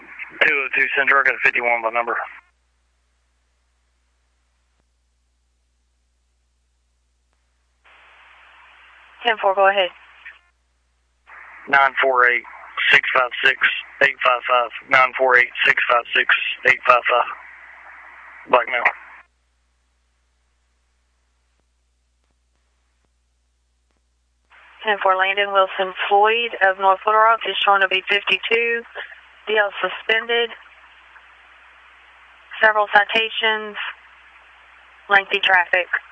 202 Central, I got a 51 by number. 10-4, go ahead. 948-656-855. 948-656-855. Blackmail. And for Landon Wilson Floyd of North Little Rock is shown to be 52. DL suspended. Several citations. Lengthy traffic.